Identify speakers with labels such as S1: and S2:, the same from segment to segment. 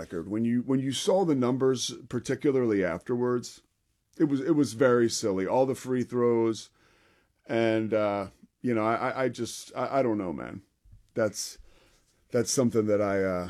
S1: record. When you saw the numbers, particularly afterwards, it was very silly. All the free throws, and I don't know, man. That's something that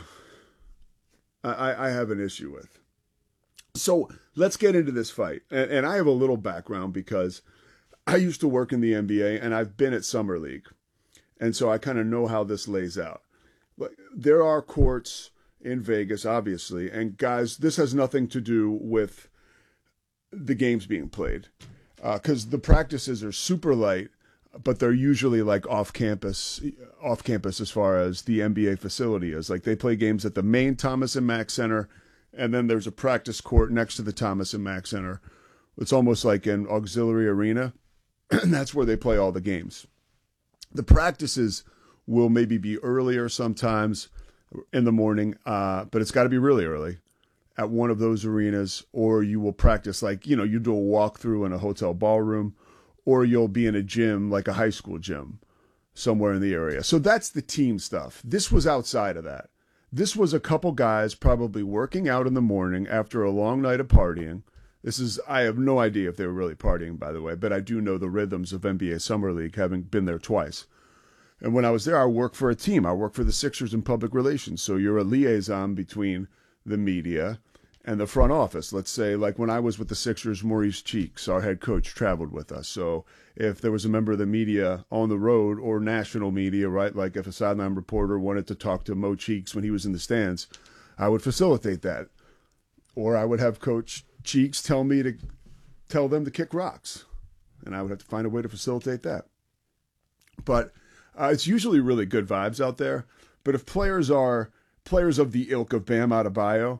S1: I have an issue with. So let's get into this fight, and I have a little background because I used to work in the NBA and I've been at Summer League, and so I kind of know how this lays out. There are courts in Vegas, obviously, and guys, this has nothing to do with the games being played, because the practices are super light, but they're usually like off campus as far as the NBA facility is. Like they play games at the main Thomas and Mack Center, and then there's a practice court next to the Thomas and Mack Center. It's almost like an auxiliary arena, and that's where they play all the games. The practices will maybe be earlier sometimes in the morning, but it's got to be really early at one of those arenas, or you will practice like, you do a walkthrough in a hotel ballroom, or you'll be in a gym, like a high school gym somewhere in the area. So that's the team stuff. This was outside of that. This was a couple guys probably working out in the morning after a long night of partying. I have no idea if they were really partying, by the way, but I do know the rhythms of NBA Summer League, having been there twice. And when I was there, I worked for a team. I worked for the Sixers in public relations. So you're a liaison between the media and the front office. Let's say, like when I was with the Sixers, Maurice Cheeks, our head coach, traveled with us. So if there was a member of the media on the road, or national media, right, like if a sideline reporter wanted to talk to Mo Cheeks when he was in the stands, I would facilitate that. Or I would have Coach Cheeks tell them to kick rocks, and I would have to find a way to facilitate that. But it's usually really good vibes out there. But if players are players of the ilk of Bam Adebayo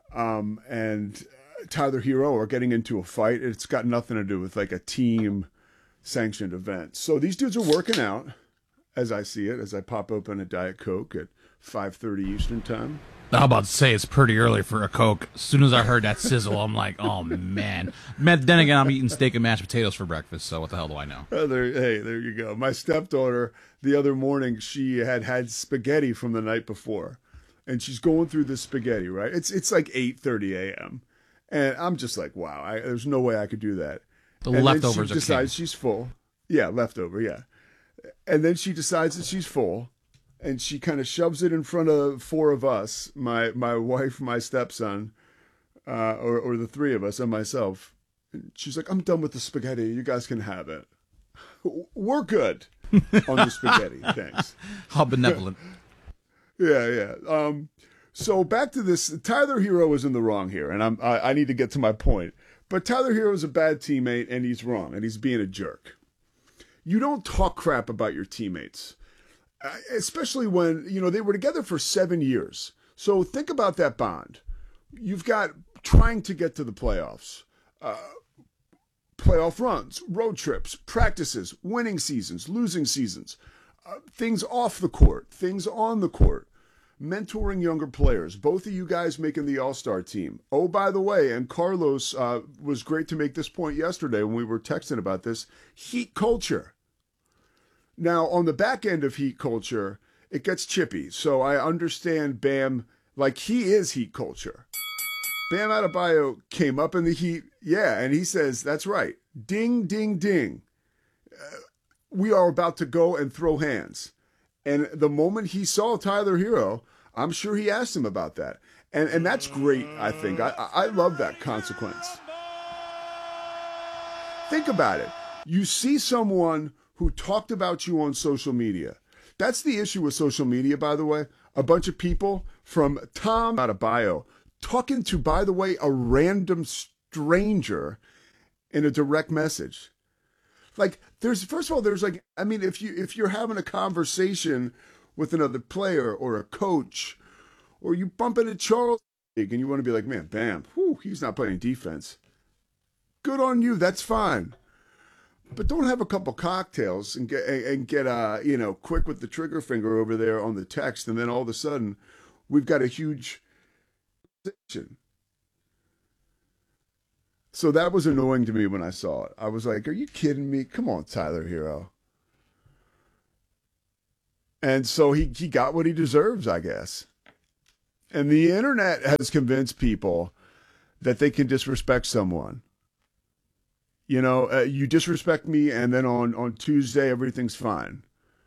S1: and Tyler Hero are getting into a fight, it's got nothing to do with like a team sanctioned event. So these dudes are working out, as I see it, as I pop open a Diet Coke at 5:30 Eastern time.
S2: I'm about to say it's pretty early for a Coke. As soon as I heard that sizzle, I'm like, oh, man. Then again, I'm eating steak and mashed potatoes for breakfast, so what the hell do I know?
S1: There you go. My stepdaughter, the other morning, she had spaghetti from the night before, and she's going through the spaghetti, right? It's like 8:30 a.m., and I'm just like, wow, there's no way I could do that.
S2: The
S1: and
S2: leftovers
S1: then she decides she's full. Yeah, leftover, yeah. And then she decides that she's full, and she kind of shoves it in front of four of us, my wife, my stepson, or the three of us, and myself. And she's like, I'm done with the spaghetti. You guys can have it. We're good on the spaghetti. Thanks.
S2: How benevolent.
S1: Yeah. So back to this. Tyler Hero is in the wrong here, and I need to get to my point. But Tyler Hero is a bad teammate, and he's wrong, and he's being a jerk. You don't talk crap about your teammates. Especially when, they were together for 7 years. So think about that bond. You've got trying to get to the playoffs, playoff runs, road trips, practices, winning seasons, losing seasons, things off the court, things on the court, mentoring younger players, both of you guys making the All-Star team. Oh, by the way, and Carlos was great to make this point yesterday when we were texting about this, Heat culture. Now, on the back end of Heat culture, it gets chippy. So I understand Bam, like he is Heat culture. Bam Adebayo came up in the Heat. Yeah, and he says, that's right. Ding, ding, ding. We are about to go and throw hands. And the moment he saw Tyler Hero, I'm sure he asked him about that. And that's great, I think. I love that consequence. Think about it. You see someone who talked about you on social media. That's the issue with social media, by the way. A bunch of people from Tom Adebayo talking to, by the way, a random stranger in a direct message. Like, first of all, if you're having a conversation with another player or a coach, or you bump into Charles and you want to be like, man, Bam, he's not playing defense. Good on you. That's fine. But don't have a couple cocktails and get quick with the trigger finger over there on the text, and then all of a sudden we've got a huge conversation. So that was annoying to me when I saw it. I was like, are you kidding me? Come on, Tyler Hero. And so he got what he deserves, I guess. And the internet has convinced people that they can disrespect someone. You know, you disrespect me, and then on Tuesday, everything's fine.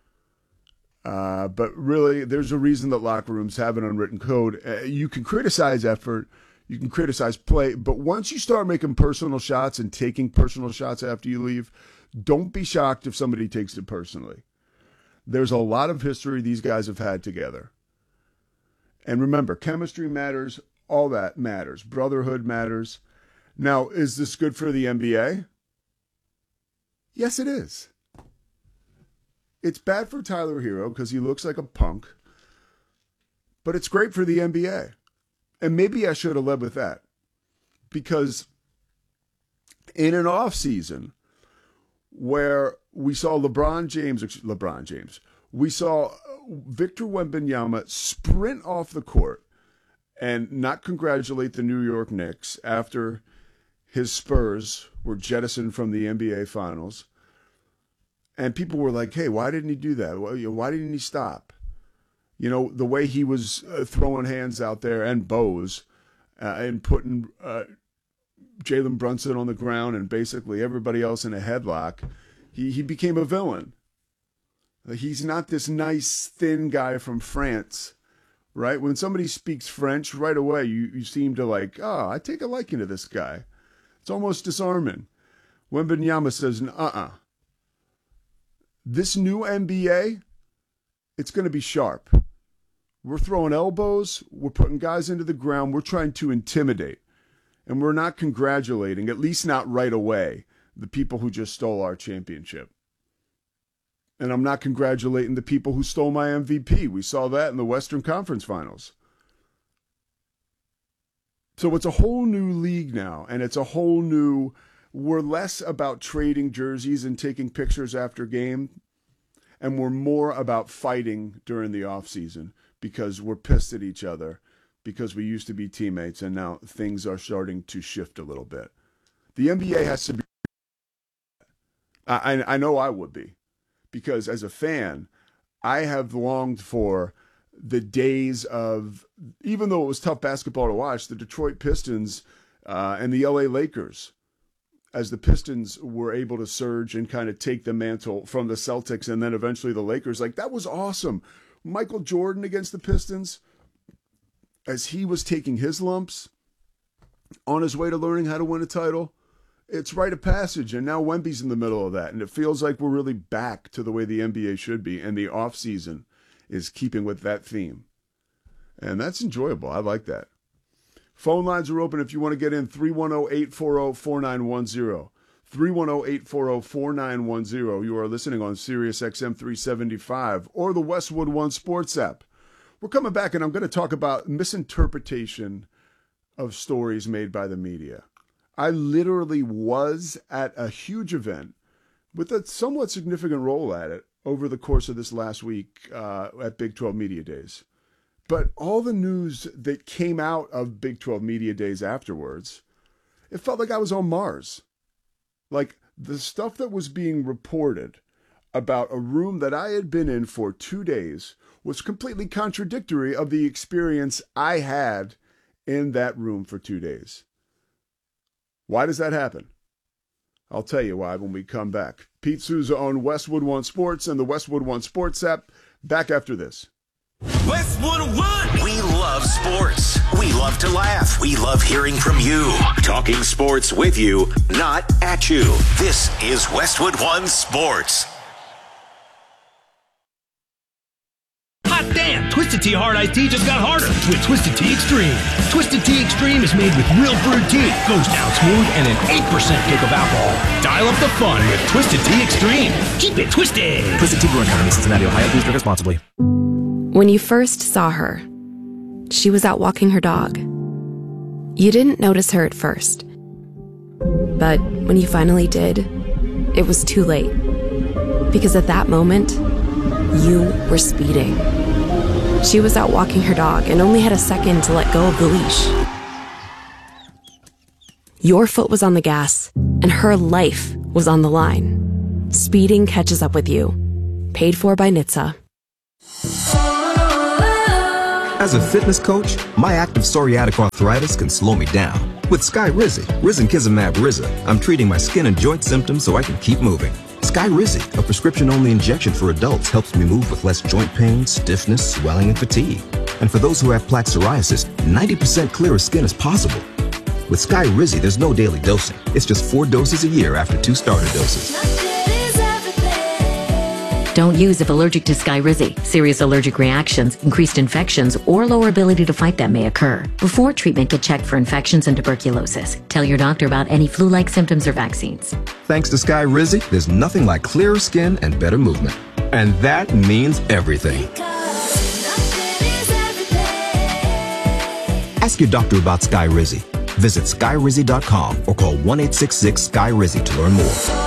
S1: But really, there's a reason that locker rooms have an unwritten code. You can criticize effort, you can criticize play, but once you start making personal shots and taking personal shots after you leave, don't be shocked if somebody takes it personally. There's a lot of history these guys have had together. And remember, chemistry matters, all that matters. Brotherhood matters. Now, is this good for the NBA? Yes, it is. It's bad for Tyler Hero because he looks like a punk, but it's great for the NBA. And maybe I should have led with that, because in an off season where we saw LeBron James, we saw Victor Wembanyama sprint off the court and not congratulate the New York Knicks after his Spurs were jettisoned from the NBA Finals. And people were like, hey, why didn't he do that? Why didn't he stop? You know, the way he was throwing hands out there and bows and putting Jalen Brunson on the ground and basically everybody else in a headlock, he became a villain. He's not this nice, thin guy from France, right? When somebody speaks French, right away you seem to like, I take a liking to this guy. It's almost disarming. Wembanyama says, this new NBA, it's going to be sharp. We're throwing elbows. We're putting guys into the ground. We're trying to intimidate. And we're not congratulating, at least not right away, the people who just stole our championship. And I'm not congratulating the people who stole my MVP. We saw that in the Western Conference Finals. So it's a whole new league now, and it's a whole new... We're less about trading jerseys and taking pictures after game, and we're more about fighting during the offseason because we're pissed at each other because we used to be teammates, and now things are starting to shift a little bit. The NBA has to be... I know I would be, because as a fan, I have longed for the days of, even though it was tough basketball to watch, the Detroit Pistons and the LA Lakers, as the Pistons were able to surge and kind of take the mantle from the Celtics and then eventually the Lakers. Like, that was awesome. Michael Jordan against the Pistons, as he was taking his lumps on his way to learning how to win a title, it's rite of passage. And now Wemby's in the middle of that. And it feels like we're really back to the way the NBA should be. And the offseason is keeping with that theme. And that's enjoyable. I like that. Phone lines are open if you want to get in. 310-840-4910. 310-840-4910. You are listening on Sirius XM 375 or the Westwood One Sports app. We're coming back, and I'm going to talk about misinterpretation of stories made by the media. I literally was at a huge event with a somewhat significant role at it over the course of this last week at Big 12 Media Days. But all the news that came out of Big 12 Media Days afterwards, it felt like I was on Mars. Like, the stuff that was being reported about a room that I had been in for 2 days was completely contradictory of the experience I had in that room for 2 days. Why does that happen? I'll tell you why when we come back. Pete Souza on Westwood One Sports and the Westwood One Sports app. Back after this.
S3: Westwood One. We love sports. We love to laugh. We love hearing from you. Talking sports with you, not at you. This is Westwood One Sports.
S4: Hot damn! Twisted Tea Hard Iced Tea just got harder with Twisted Tea Extreme. Twisted Tea Extreme is made with real brewed tea, goes down smooth, and an 8% kick of alcohol. Dial up the fun with Twisted Tea Extreme. Keep it twisted. Twisted Tea Brewing Company, Cincinnati, Ohio. Please drink responsibly.
S5: When you first saw her, she was out walking her dog. You didn't notice her at first. But when you finally did, it was too late. Because at that moment, you were speeding. She was out walking her dog and only had a second to let go of the leash. Your foot was on the gas, and her life was on the line. Speeding catches up with you. Paid for by NHTSA.
S6: As a fitness coach, my active psoriatic arthritis can slow me down. With Skyrizi, risankizumab Riza, I'm treating my skin and joint symptoms so I can keep moving. Skyrizi, a prescription-only injection for adults, helps me move with less joint pain, stiffness, swelling, and fatigue. And for those who have plaque psoriasis, 90% clearer skin is possible. With Skyrizi, there's no daily dosing. It's just 4 doses a year after 2 starter doses.
S7: Don't use if allergic to Skyrizi. Serious allergic reactions, increased infections, or lower ability to fight them may occur. Before treatment, get checked for infections and tuberculosis. Tell your doctor about any flu-like symptoms or vaccines.
S6: Thanks to Skyrizi, there's nothing like clearer skin and better movement. And that means everything. Ask your doctor about Skyrizi. Visit Skyrizi.com or call 1-866-SKY-RIZI to learn more.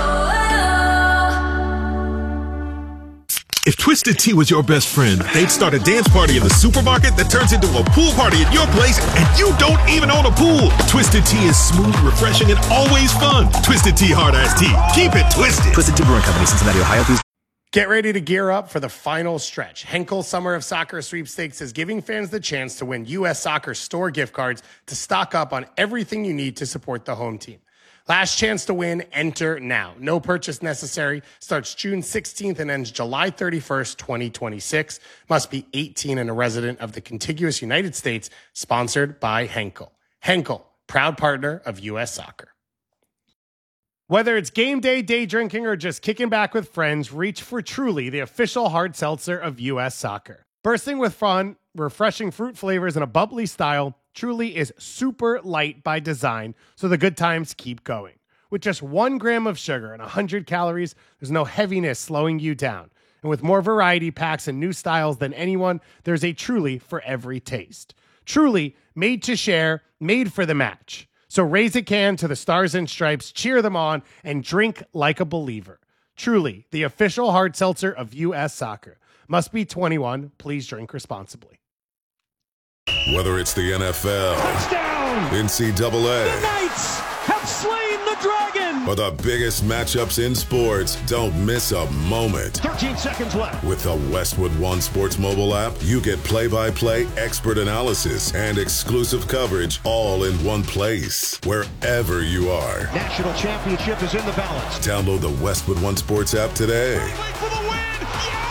S8: If Twisted Tea was your best friend, they'd start a dance party in the supermarket that turns into a pool party at your place, and you don't even own a pool. Twisted Tea is smooth, refreshing, and always fun. Twisted Tea Hard Iced Tea. Keep it twisted.
S9: Twisted Tea Brewing Company, Cincinnati, Ohio.
S10: Get ready to gear up for the final stretch. Henkel Summer of Soccer Sweepstakes is giving fans the chance to win U.S. Soccer store gift cards to stock up on everything you need to support the home team. Last chance to win, enter now. No purchase necessary. Starts June 16th and ends July 31st, 2026. Must be 18 and a resident of the contiguous United States. Sponsored by Henkel. Henkel, proud partner of U.S. Soccer. Whether it's game day, day drinking, or just kicking back with friends, reach for Truly, the official hard seltzer of U.S. Soccer. Bursting with fun, refreshing fruit flavors, and a bubbly style, Truly is super light by design, so the good times keep going. With just 1 gram of sugar and 100 calories, there's no heaviness slowing you down. And with more variety packs and new styles than anyone, there's a Truly for every taste. Truly, made to share, made for the match. So raise a can to the Stars and Stripes, cheer them on, and drink like a believer. Truly, the official hard seltzer of U.S. Soccer. Must be 21. Please drink responsibly.
S11: Whether it's the NFL,
S4: Touchdown!
S11: NCAA,
S4: The Knights have slain the dragon!
S11: or the biggest matchups in sports, don't miss a moment.
S4: 13 seconds left.
S11: With the Westwood One Sports mobile app, you get play-by-play expert analysis and exclusive coverage all in one place, wherever you are.
S4: National championship is in the balance.
S11: Download the Westwood One Sports app today.
S4: For the win!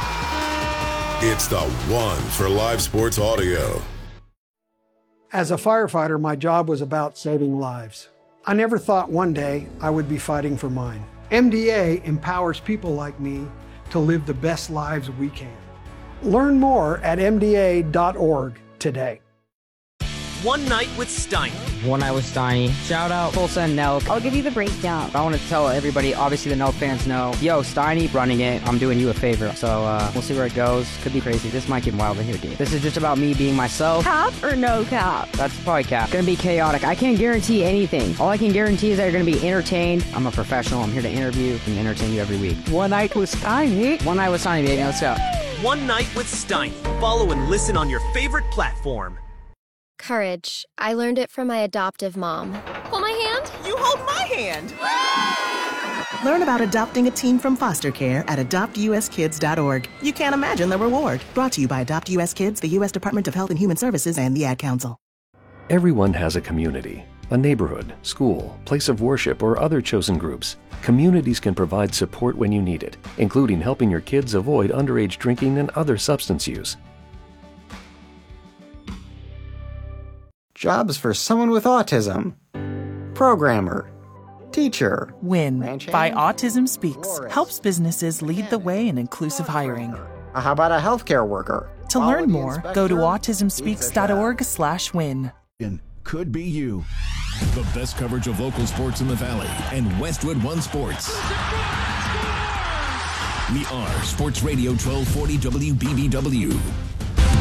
S4: Yeah!
S11: It's the one for live sports audio.
S12: As a firefighter, my job was about saving lives. I never thought one day I would be fighting for mine. MDA empowers people like me to live the best lives we can. Learn more at MDA.org today.
S13: One Night with Steiny.
S14: One Night with Steiny. Shout out Tulsa and Nelk.
S15: I'll give you the breakdown.
S14: I want to tell everybody, obviously the Nelk fans know, yo, Steiny running it, I'm doing you a favor. So we'll see where it goes. Could be crazy. This might get wild in here, dude. This is just about me being myself.
S15: Cap or no cap?
S14: That's probably cap. Gonna be chaotic. I can't guarantee anything. All I can guarantee is that you're gonna be entertained. I'm a professional. I'm here to interview and entertain you every week.
S15: One Night with Steiny.
S14: One Night with Steiny, baby. Let's go.
S13: One Night with Steiny. Follow and listen on your favorite platform.
S16: Courage. I learned it from my adoptive mom. Hold my hand.
S17: You hold my hand.
S18: Learn about adopting a teen from foster care at adoptuskids.org. You can't imagine the reward. Brought to you by Adopt US Kids, the U.S. Department of Health and Human Services, and the Ad Council.
S19: Everyone has a community, a neighborhood, school, place of worship, or other chosen groups. Communities can provide support when you need it, including helping your kids avoid underage drinking and other substance use.
S20: Jobs for someone with autism. Programmer. Teacher.
S21: WIN by Autism Speaks helps businesses lead the way in inclusive hiring.
S20: How about a healthcare worker?
S21: To learn more, go to autismspeaks.org/win.
S22: Could be you. The best coverage of local sports in the Valley and Westwood One Sports. We are Sports Radio 1240 WBBW.